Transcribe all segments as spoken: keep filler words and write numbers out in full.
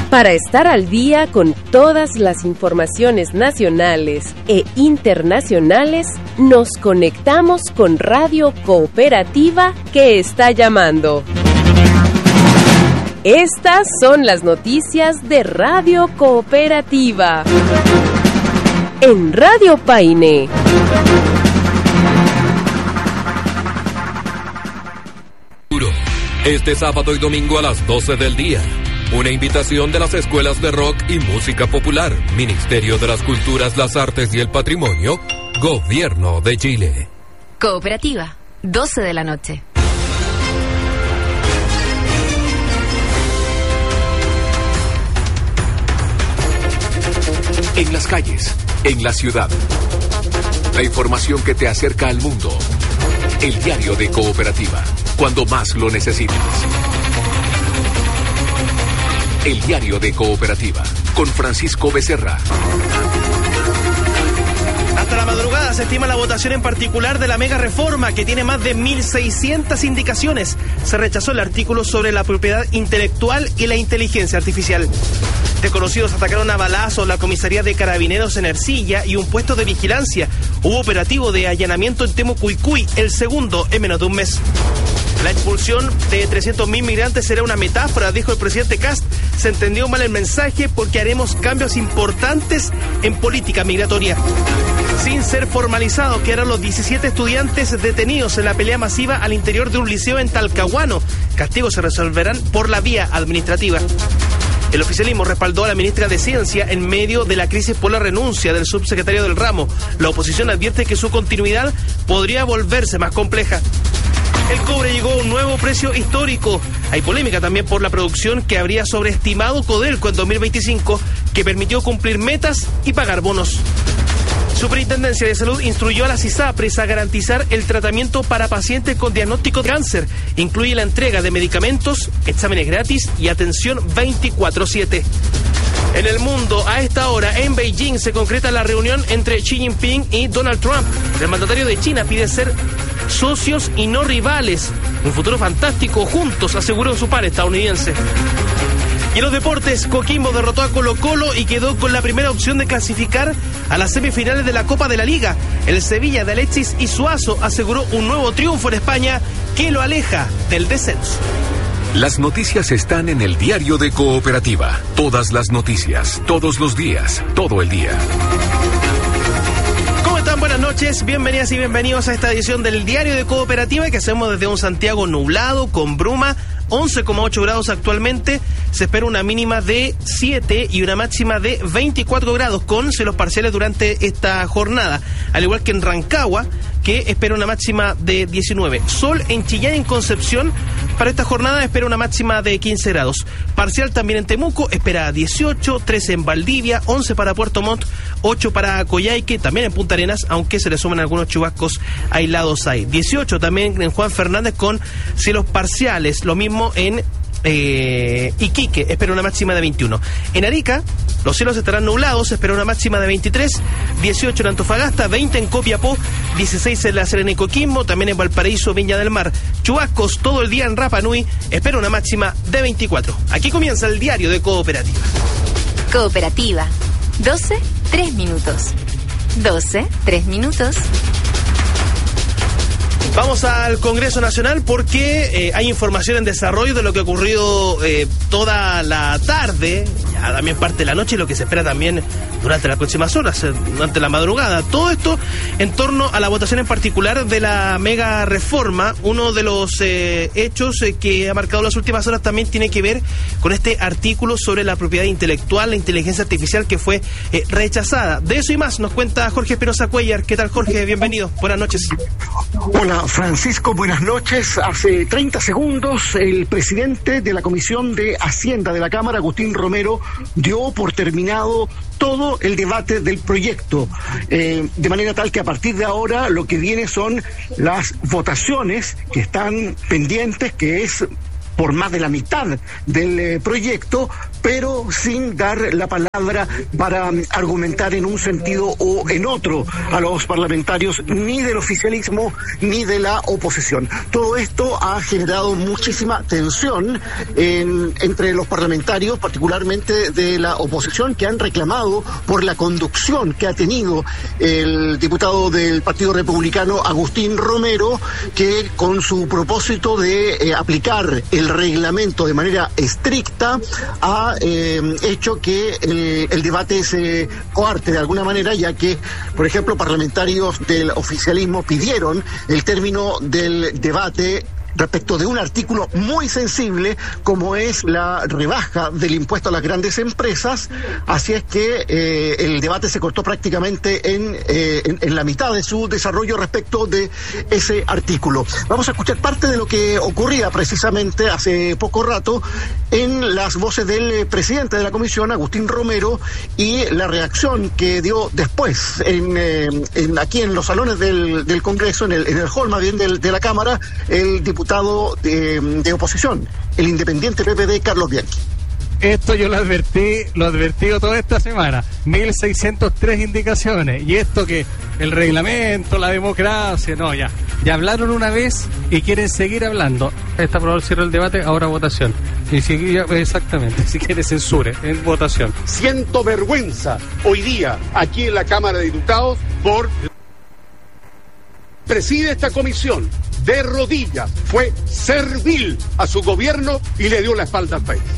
Para estar al día con todas las informaciones nacionales e internacionales, nos conectamos con Radio Cooperativa que está llamando. Estas son las noticias de Radio Cooperativa. En Radio Paine. Este sábado y domingo a las doce del día. Una invitación de las escuelas de rock y música popular, Ministerio de las Culturas, las Artes y el Patrimonio, Gobierno de Chile. Cooperativa, doce de la noche. En las calles, en la ciudad. La información que te acerca al mundo. El diario de Cooperativa, cuando más lo necesitas. El diario de Cooperativa, con Francisco Becerra. Hasta la madrugada se estima la votación en particular de la mega reforma, que tiene más de mil seiscientas indicaciones. Se rechazó el artículo sobre la propiedad intelectual y la inteligencia artificial. Desconocidos atacaron a balazos la comisaría de Carabineros en Ercilla y un puesto de vigilancia. Hubo operativo de allanamiento en Temucuicui, el segundo en menos de un mes. La expulsión de trescientos mil migrantes será una metáfora, dijo el presidente Kast. Se entendió mal el mensaje porque haremos cambios importantes en política migratoria. Sin ser formalizados, quedaron los diecisiete estudiantes detenidos en la pelea masiva al interior de un liceo en Talcahuano. Castigos se resolverán por la vía administrativa. El oficialismo respaldó a la ministra de Ciencia en medio de la crisis por la renuncia del subsecretario del ramo. La oposición advierte que su continuidad podría volverse más compleja. El cobre llegó a un nuevo precio histórico. Hay polémica también por la producción que habría sobreestimado Codelco en dos mil veinticinco, que permitió cumplir metas y pagar bonos. Superintendencia de Salud instruyó a las ISAPRES a garantizar el tratamiento para pacientes con diagnóstico de cáncer. Incluye la entrega de medicamentos, exámenes gratis y atención veinticuatro siete. En el mundo, a esta hora, en Beijing, se concreta la reunión entre Xi Jinping y Donald Trump. El mandatario de China pide ser socios y no rivales. Un futuro fantástico juntos, aseguró su par estadounidense. Y en los deportes, Coquimbo derrotó a Colo-Colo y quedó con la primera opción de clasificar a las semifinales de la Copa de la Liga. El Sevilla de Alexis Isuazo aseguró un nuevo triunfo en España que lo aleja del descenso. Las noticias están en el diario de Cooperativa. Todas las noticias, todos los días, todo el día. ¿Cómo están? Buenas noches, bienvenidas y bienvenidos a esta edición del diario de Cooperativa que hacemos desde un Santiago nublado, con bruma. once coma ocho grados actualmente, se espera una mínima de siete y una máxima de veinticuatro grados con cielos parciales durante esta jornada, al igual que en Rancagua, que espera una máxima de diecinueve. Sol en Chillán y en Concepción, para esta jornada espera una máxima de quince grados. Parcial también en Temuco, espera dieciocho, trece en Valdivia, once para Puerto Montt, ocho para Coyhaique, también en Punta Arenas, aunque se le suman algunos chubascos aislados ahí. dieciocho también en Juan Fernández con cielos parciales, lo mismo en eh, Iquique, espera una máxima de veintiuno. En Arica, los cielos estarán nublados, espera una máxima de veintitrés, dieciocho en Antofagasta, veinte en Copiapó, dieciséis en La Serena y Coquimbo, también en Valparaíso, Viña del Mar. Chubascos todo el día en Rapa Nui, espera una máxima de veinticuatro. Aquí comienza el diario de Cooperativa. Cooperativa, doce, tres minutos. doce, tres minutos. Vamos al Congreso Nacional porque eh, hay información en desarrollo de lo que ha ocurrido eh, toda la tarde, ya también parte de la noche, y lo que se espera también durante las próximas horas, eh, durante la madrugada. Todo esto en torno a la votación en particular de la mega reforma. Uno de los eh, hechos eh, que ha marcado las últimas horas también tiene que ver con este artículo sobre la propiedad intelectual, la inteligencia artificial, que fue eh, rechazada. De eso y más nos cuenta Jorge Espinosa Cuellar. ¿Qué tal, Jorge? Bienvenido. Buenas noches. Hola, Francisco, buenas noches. Hace treinta segundos el presidente de la Comisión de Hacienda de la Cámara, Agustín Romero, dio por terminado todo el debate del proyecto, eh, de manera tal que a partir de ahora lo que viene son las votaciones que están pendientes, que es por más de la mitad del eh, proyecto, pero sin dar la palabra para argumentar en un sentido o en otro a los parlamentarios ni del oficialismo ni de la oposición. Todo esto ha generado muchísima tensión en, entre los parlamentarios, particularmente de la oposición, que han reclamado por la conducción que ha tenido el diputado del Partido Republicano, Agustín Romero, que con su propósito de eh, aplicar el reglamento de manera estricta ha eh, hecho que el, el debate se coarte de alguna manera, ya que, por ejemplo, parlamentarios del oficialismo pidieron el término del debate respecto de un artículo muy sensible como es la rebaja del impuesto a las grandes empresas. Así es que eh, el debate se cortó prácticamente en, eh, en, en la mitad de su desarrollo respecto de ese artículo. Vamos a escuchar parte de lo que ocurría precisamente hace poco rato en las voces del presidente de la comisión, Agustín Romero, y la reacción que dio después en, eh, en aquí en los salones del, del Congreso, en el, en el hall más bien del, de la Cámara, el diputado De, de oposición, el independiente P P D, Carlos Bianchi. Esto yo lo advertí, lo advertido toda esta semana, mil seiscientas tres indicaciones, y esto que el reglamento, la democracia, no, ya, ya hablaron una vez y quieren seguir hablando. Está aprobado el cierre del debate, ahora votación. Y si, exactamente, si quiere censure, en votación. Siento vergüenza hoy día aquí en la Cámara de Diputados por... Preside esta comisión de rodillas, fue servil a su gobierno y le dio la espalda al país.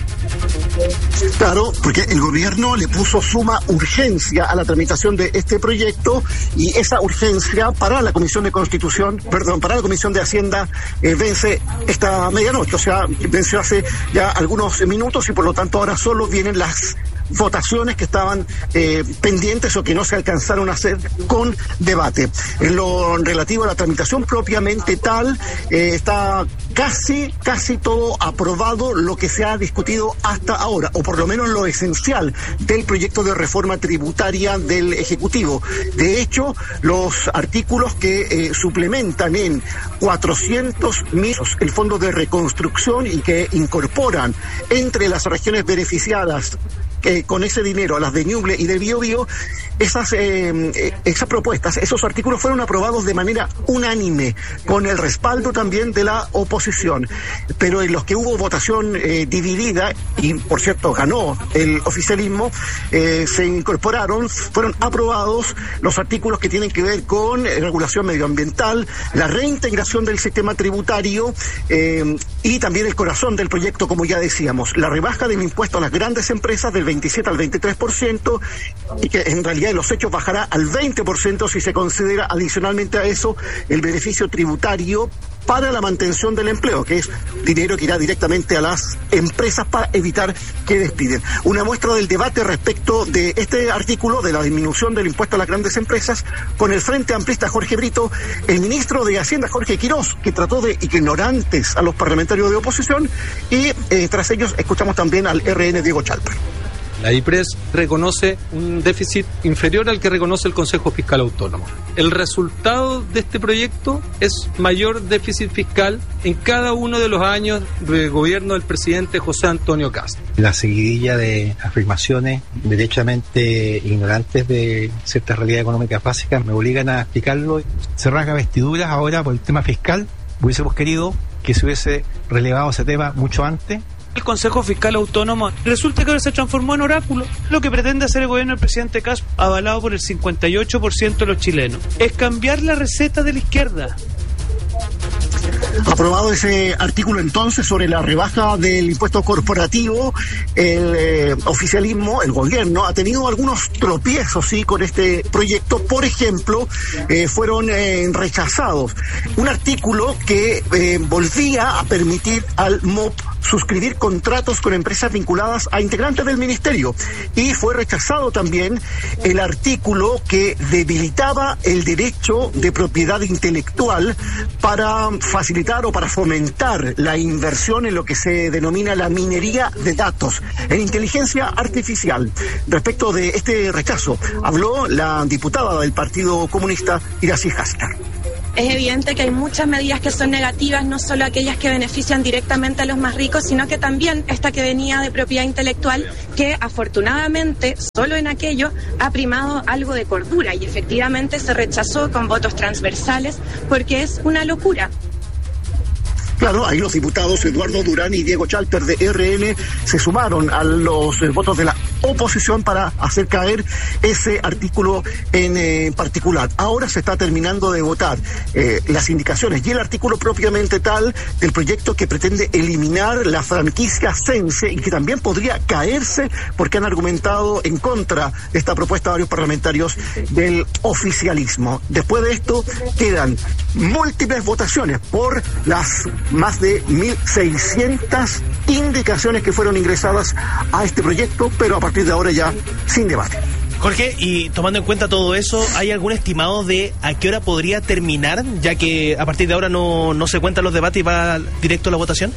Claro, porque el gobierno le puso suma urgencia a la tramitación de este proyecto, y esa urgencia para la Comisión de Constitución, perdón, para la Comisión de Hacienda eh, vence esta medianoche, o sea, venció hace ya algunos minutos, y por lo tanto ahora solo vienen las votaciones que estaban eh, pendientes o que no se alcanzaron a hacer con debate. En lo relativo a la tramitación propiamente tal, eh, está casi, casi todo aprobado lo que se ha discutido hasta ahora, o por lo menos lo esencial del proyecto de reforma tributaria del Ejecutivo. De hecho, los artículos que eh, suplementan en cuatrocientos mil el Fondo de Reconstrucción y que incorporan entre las regiones beneficiadas Eh, con ese dinero a las de Ñuble y de Biobío, esas, eh, esas propuestas, esos artículos fueron aprobados de manera unánime, con el respaldo también de la oposición. Pero en los que hubo votación eh, dividida, y por cierto ganó el oficialismo, eh, se incorporaron, fueron aprobados los artículos que tienen que ver con regulación medioambiental, la reintegración del sistema tributario eh, y también el corazón del proyecto, como ya decíamos, la rebaja del impuesto a las grandes empresas del veintisiete al veintitrés por ciento, y que en realidad en los hechos bajará al veinte por ciento si se considera adicionalmente a eso el beneficio tributario para la mantención del empleo, que es dinero que irá directamente a las empresas para evitar que despiden. Una muestra del debate respecto de este artículo de la disminución del impuesto a las grandes empresas con el Frente Amplista Jorge Brito, el ministro de Hacienda Jorge Quirós, que trató de ignorantes a los parlamentarios de oposición, y eh, tras ellos escuchamos también al R N Diego Chalper. La I P R E S reconoce un déficit inferior al que reconoce el Consejo Fiscal Autónomo. El resultado de este proyecto es mayor déficit fiscal en cada uno de los años de gobierno del presidente José Antonio Kast. La seguidilla de afirmaciones derechamente ignorantes de ciertas realidades económicas básicas me obligan a explicarlo. Se rasga vestiduras ahora por el tema fiscal. Hubiésemos querido que se hubiese relevado ese tema mucho antes. El Consejo Fiscal Autónomo resulta que ahora se transformó en oráculo. Lo que pretende hacer el gobierno del presidente Kast, avalado por el cincuenta y ocho por ciento de los chilenos, es cambiar la receta de la izquierda. Aprobado ese artículo entonces sobre la rebaja del impuesto corporativo, el eh, oficialismo, el gobierno, ha tenido algunos tropiezos, sí, con este proyecto. Por ejemplo, eh, fueron eh, rechazados un artículo que eh, volvía a permitir al M O P suscribir contratos con empresas vinculadas a integrantes del ministerio, y fue rechazado también el artículo que debilitaba el derecho de propiedad intelectual para facilitar o para fomentar la inversión en lo que se denomina la minería de datos, en inteligencia artificial. Respecto de este rechazo, habló la diputada del Partido Comunista, Iracy Hasler. es evidente que hay muchas medidas que son negativas, no solo aquellas que benefician directamente a los más ricos, sino que también esta que venía de propiedad intelectual, que afortunadamente solo en aquello ha primado algo de cordura y efectivamente se rechazó con votos transversales porque es una locura. Claro, ahí los diputados Eduardo Durán y Diego Chalper de R N se sumaron a los eh, votos de la oposición para hacer caer ese artículo en eh, particular. Ahora se está terminando de votar eh, las indicaciones y el artículo propiamente tal del proyecto que pretende eliminar la franquicia Sense y que también podría caerse porque han argumentado en contra de esta propuesta varios parlamentarios del oficialismo. Después de esto quedan múltiples votaciones por las más de mil seiscientas indicaciones que fueron ingresadas a este proyecto, pero a partir de ahora ya sin debate. Jorge, y tomando en cuenta todo eso, ¿hay algún estimado de a qué hora podría terminar, ya que a partir de ahora no, no se cuentan los debates y va directo a la votación?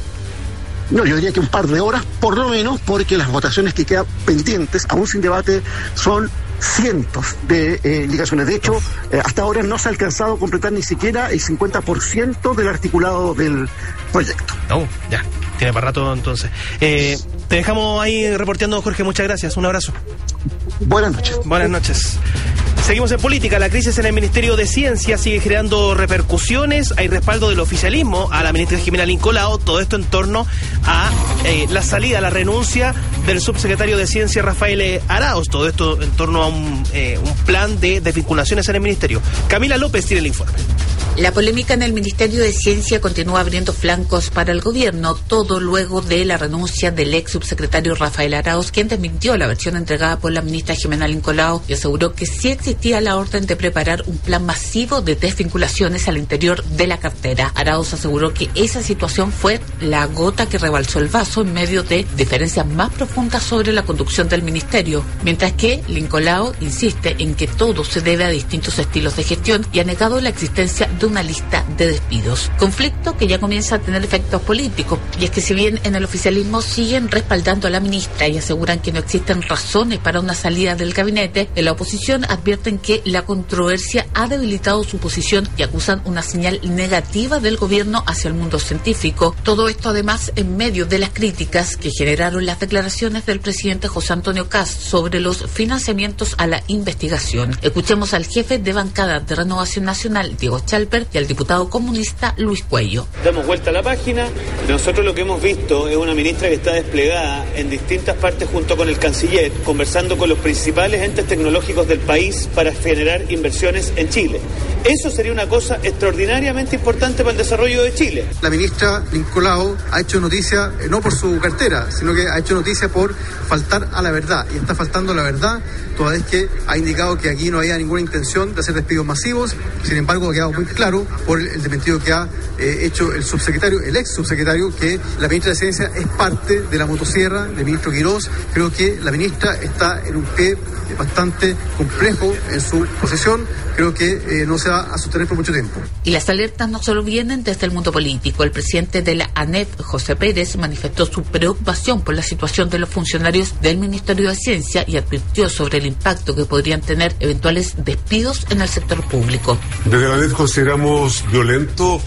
No, yo diría que un par de horas, por lo menos, porque las votaciones que quedan pendientes, aún sin debate, son cientos de eh, indicaciones. De hecho, eh, hasta ahora no se ha alcanzado a completar ni siquiera el cincuenta por ciento del articulado del proyecto. No, ya, tiene para rato entonces. Eh, te dejamos ahí reporteando, Jorge, muchas gracias, un abrazo. Buenas noches. Buenas noches. Seguimos en política. La crisis en el Ministerio de Ciencia sigue generando repercusiones. Hay respaldo del oficialismo a la ministra Jimena Lincolao. Todo esto en torno a eh, la salida, la renuncia del subsecretario de Ciencia Rafael Arauz. Todo esto en torno a un, eh, un plan de desvinculaciones en el ministerio. Camila López tiene el informe. La polémica en el Ministerio de Ciencia continúa abriendo flancos para el gobierno, todo luego de la renuncia del ex subsecretario Rafael Arauz, quien desmintió la versión entregada por la ministra Jimena Lincolao y aseguró que sí existía la orden de preparar un plan masivo de desvinculaciones al interior de la cartera. Arauz aseguró que esa situación fue la gota que rebalsó el vaso en medio de diferencias más profundas sobre la conducción del ministerio, mientras que Lincolao insiste en que todo se debe a distintos estilos de gestión y ha negado la existencia de una lista de despidos. Conflicto que ya comienza a tener efectos políticos, y es que si bien en el oficialismo siguen respaldando a la ministra y aseguran que no existen razones para una salida del gabinete, en la oposición advierten que la controversia ha debilitado su posición y acusan una señal negativa del gobierno hacia el mundo científico. Todo esto además en medio de las críticas que generaron las declaraciones del presidente José Antonio Kast sobre los financiamientos a la investigación. Escuchemos al jefe de bancada de Renovación Nacional, Diego Chalper, y al diputado comunista Luis Cuello. Damos vuelta a la página. Nosotros lo que hemos visto es una ministra que está desplegada en distintas partes junto con el canciller, conversando con los principales entes tecnológicos del país para generar inversiones en Chile. Eso sería una cosa extraordinariamente importante para el desarrollo de Chile. La ministra Lincolao ha hecho noticia, eh, no por su cartera, sino que ha hecho noticia por faltar a la verdad, y está faltando a la verdad, toda vez que ha indicado que aquí no había ninguna intención de hacer despidos masivos. Sin embargo, ha quedado muy claro por el desmentido que ha eh, hecho el subsecretario, el ex subsecretario, que la ministra de Ciencia es parte de la motosierra del ministro Quirós. Creo que la ministra está en un pie bastante complejo en su posición. Creo que eh, no se va a sostener por mucho tiempo. Y las alertas no solo vienen desde el mundo político. El presidente de la ANEP, José Pérez, manifestó su preocupación por la situación de los funcionarios del Ministerio de Ciencia y advirtió sobre el impacto que podrían tener eventuales despidos en el sector público. Desde la ANEP consideramos violento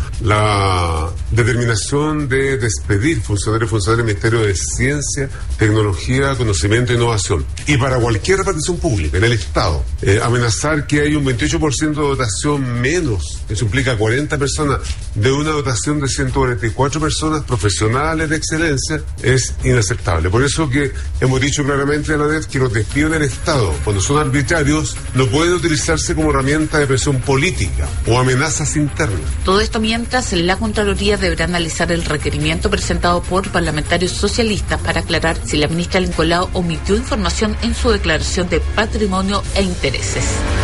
la determinación de despedir funcionarios y funcionarios del Ministerio de Ciencia, Tecnología, Conocimiento e Innovación. Y para cualquier repartición pública en el Estado, eh, amenazar que hay un veintiocho por ciento de dotación menos, eso implica cuarenta personas, de una dotación de ciento cuarenta y cuatro personas profesionales de excelencia, es inaceptable. Por eso que hemos dicho claramente a la ANEP que los despidos del Estado, cuando son arbitrarios, no pueden utilizarse como herramienta de presión política o amenazas internas. Todo esto mientras la Contraloría deberá analizar el requerimiento presentado por parlamentarios socialistas para aclarar si la ministra Lincolao omitió información en su declaración de patrimonio e intereses.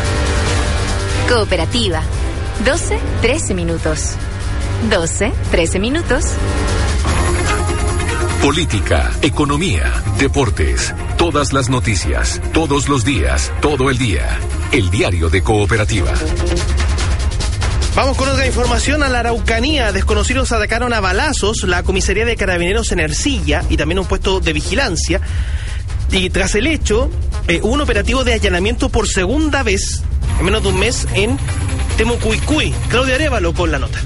Cooperativa. doce, trece minutos. doce, trece minutos. Política, economía, deportes, todas las noticias, todos los días, todo el día. El diario de Cooperativa. Vamos con otra información. A la Araucanía, desconocidos atacaron a balazos la comisaría de Carabineros en Ercilla y también un puesto de vigilancia. Y tras el hecho, eh, hubo un operativo de allanamiento por segunda vez en menos de un mes en Temucuicui. Claudia Arévalo con la nota.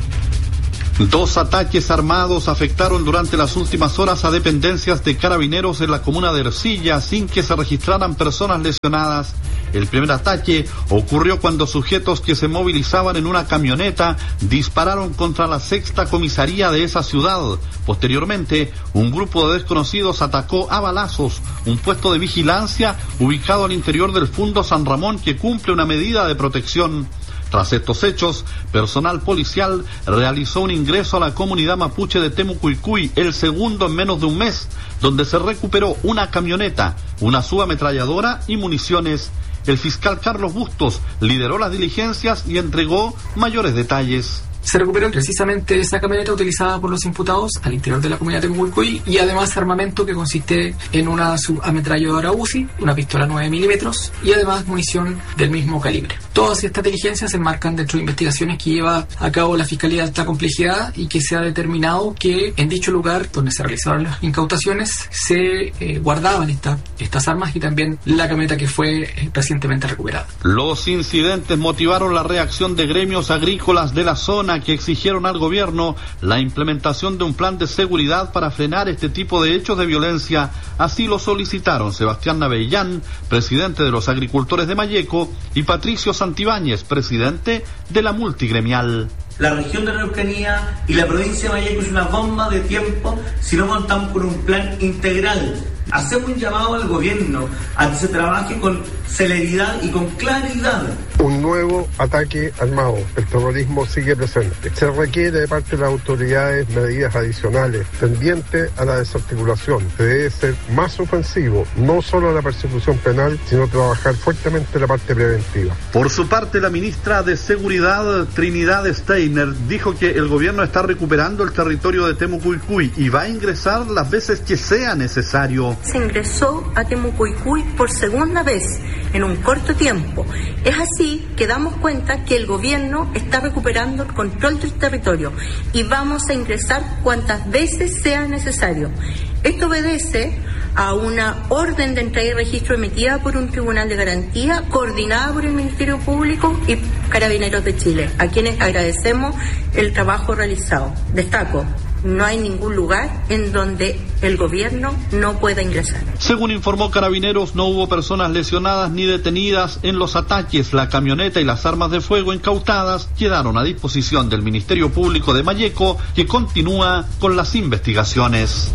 Dos ataques armados afectaron durante las últimas horas a dependencias de carabineros en la comuna de Ercilla sin que se registraran personas lesionadas. El primer ataque ocurrió cuando sujetos que se movilizaban en una camioneta dispararon contra la sexta comisaría de esa ciudad. Posteriormente, un grupo de desconocidos atacó a balazos un puesto de vigilancia ubicado al interior del Fundo San Ramón que cumple una medida de protección. Tras estos hechos, personal policial realizó un ingreso a la comunidad mapuche de Temucuicui, el segundo en menos de un mes, donde se recuperó una camioneta, una subametralladora y municiones. El fiscal Carlos Bustos lideró las diligencias y entregó mayores detalles. Se recuperó precisamente esa camioneta utilizada por los imputados al interior de la comunidad de Temucuicui y además armamento que consiste en una subametralladora U C I, una pistola nueve milímetros y además munición del mismo calibre. Todas estas diligencias se enmarcan dentro de investigaciones que lleva a cabo la Fiscalía de Alta Complejidad y que se ha determinado que en dicho lugar donde se realizaron las incautaciones se eh, guardaban esta, estas armas y también la camioneta que fue eh, recientemente recuperada. Los incidentes motivaron la reacción de gremios agrícolas de la zona que exigieron al gobierno la implementación de un plan de seguridad para frenar este tipo de hechos de violencia. Así lo solicitaron Sebastián Navellán, presidente de los agricultores de Malleco, y Patricio Santibáñez, presidente de la multigremial. La región de la Araucanía y la provincia de Malleco es una bomba de tiempo si no contamos con un plan integral. Hacemos un llamado al gobierno a que se trabaje con celeridad y con claridad. Un nuevo ataque armado. El terrorismo sigue presente. Se requiere de parte de las autoridades medidas adicionales tendientes a la desarticulación. Se debe ser más ofensivo, no solo la persecución penal, sino trabajar fuertemente la parte preventiva. Por su parte, la ministra de Seguridad, Trinidad Steiner, dijo que el gobierno está recuperando el territorio de Temucuicui y va a ingresar las veces que sea necesario. Se ingresó a Temucuicui por segunda vez en un corto tiempo. Es así que damos cuenta que el gobierno está recuperando el control del territorio y vamos a ingresar cuantas veces sea necesario. Esto obedece a una orden de entrada y registro emitida por un tribunal de garantía coordinada por el Ministerio Público y Carabineros de Chile, a quienes agradecemos el trabajo realizado. Destaco, no hay ningún lugar en donde el gobierno no pueda ingresar. Según informó Carabineros, no hubo personas lesionadas ni detenidas en los ataques. La camioneta y las armas de fuego incautadas quedaron a disposición del Ministerio Público de Malleco, que continúa con las investigaciones.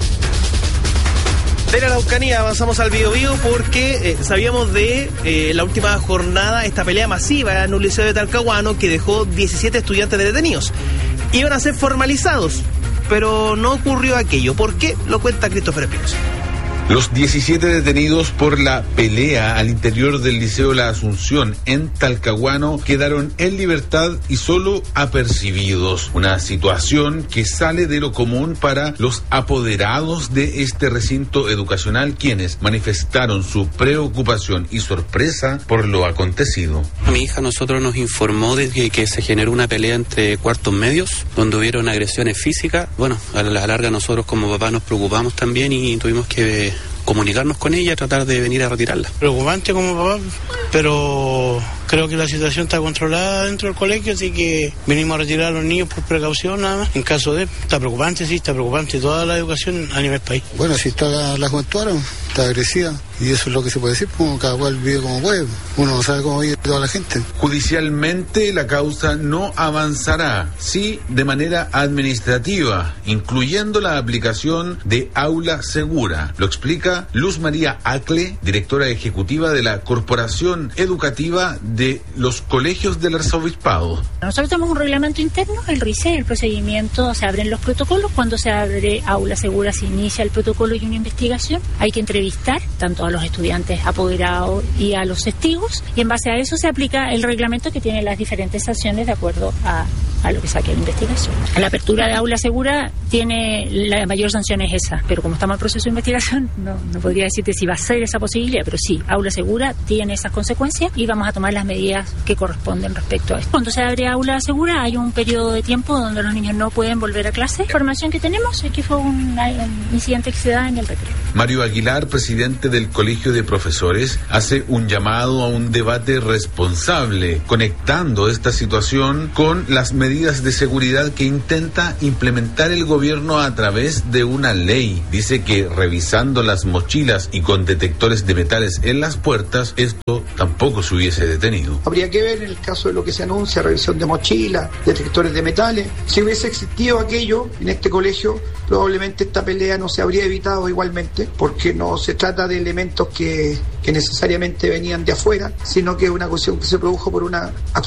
De la Araucanía avanzamos al Biobío porque eh, sabíamos de eh, la última jornada, esta pelea masiva en un liceo de Talcahuano que dejó diecisiete estudiantes detenidos. Iban a ser formalizados, pero no ocurrió aquello. ¿Por qué? Lo cuenta Christopher Espinosa. Los diecisiete detenidos por la pelea al interior del Liceo La Asunción en Talcahuano quedaron en libertad y solo apercibidos. Una situación que sale de lo común para los apoderados de este recinto educacional, quienes manifestaron su preocupación y sorpresa por lo acontecido. A mi hija nosotros nos informó de que, que se generó una pelea entre cuartos medios, donde hubieron agresiones físicas. Bueno, a la larga nosotros como papá nos preocupamos también y tuvimos que comunicarnos con ella, tratar de venir a retirarla. Preocupante como papá, pero creo que la situación está controlada dentro del colegio, así que venimos a retirar a los niños por precaución nada más. En caso de, está preocupante, sí, está preocupante toda la educación a nivel país. Bueno, si está la, la juventud ahora, está agresiva, y eso es lo que se puede decir, como cada cual vive como puede, uno no sabe cómo vive toda la gente. Judicialmente la causa no avanzará, sí de manera administrativa, incluyendo la aplicación de aula segura. Lo explica Luz María Acle, directora ejecutiva de la Corporación Educativa de los Colegios del Arzobispado. Nosotros tenemos un reglamento interno, el R I C E, el procedimiento, se abren los protocolos. Cuando se abre aula segura se inicia el protocolo y una investigación. Hay que entrevistar tanto a los estudiantes apoderados y a los testigos, y en base a eso se aplica el reglamento que tiene las diferentes sanciones de acuerdo a, a lo que saque la investigación. La apertura de aula segura tiene, la mayor sanción es esa, pero como estamos en proceso de investigación, no, no podría decirte si va a ser esa posibilidad, pero sí, aula segura tiene esas consecuencias. consecuencia y vamos a tomar las medidas que corresponden respecto a esto. Cuando se abre aula segura hay un periodo de tiempo donde los niños no pueden volver a clase. La información que tenemos es que fue un, un incidente que se da en el recreo. Mario Aguilar, presidente del Colegio de Profesores, hace un llamado a un debate responsable, conectando esta situación con las medidas de seguridad que intenta implementar el gobierno a través de una ley. Dice que revisando las mochilas y con detectores de metales en las puertas, esto tampoco se hubiese detenido. Habría que ver en el caso de lo que se anuncia, revisión de mochilas, detectores de metales, si hubiese existido aquello en este colegio, probablemente esta pelea no se habría evitado igualmente, porque no se trata de elementos que, que necesariamente venían de afuera, sino que es una cuestión que se produjo por una